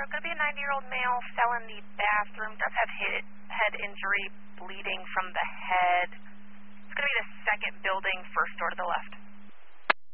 Going to be a 90-year-old male, fell in the bathroom, does have head injury, bleeding from the head. It's going to be the second building, first door to the left.